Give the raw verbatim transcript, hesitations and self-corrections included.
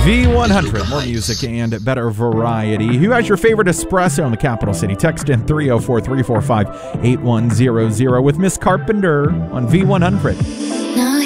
V one hundred, more music and better variety. Who has your favorite espresso in the capital city? Text in three oh four, three four five, eight one zero zero with Miss Carpenter on V one hundred.